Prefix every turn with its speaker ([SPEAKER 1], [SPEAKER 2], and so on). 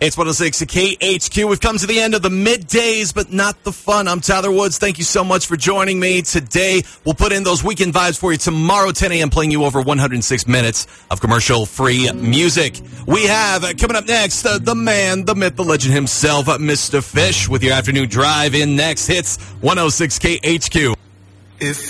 [SPEAKER 1] It's 106 at KHQ. We've come to the end of the middays, but not the fun. I'm Tyler Woods. Thank you so much for joining me today. We'll put in those weekend vibes for you tomorrow, 10 a.m., playing you over 106 minutes of commercial-free music. We have, coming up next, the man, the myth, the legend himself, Mr. Fish, with your afternoon drive in next. Hits 106 KHQ.